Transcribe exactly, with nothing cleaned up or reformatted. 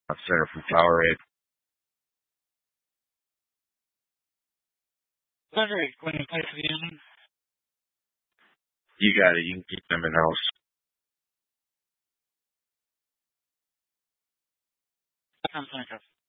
Center from Powerade. Frederick, when you play for the Union? You got it. You can keep them in house. I can't think of.